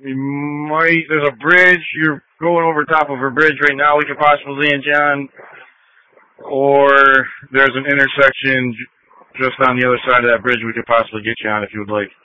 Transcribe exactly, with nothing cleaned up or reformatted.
We might, there's a bridge, you're going over top of a bridge right now we could possibly land you on, or there's an intersection just on the other side of that bridge we could possibly get you on if you would like.